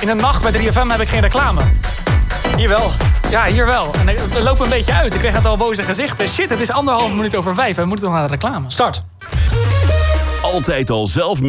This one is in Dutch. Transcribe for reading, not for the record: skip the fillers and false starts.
In de nacht bij 3FM heb ik geen reclame. Hier wel. Ja, hier wel. En we lopen een beetje uit. Ik kreeg net al boze gezichten. Shit, het is 1,5 minuut over 5. We moeten nog naar de reclame. Start. Altijd al zelf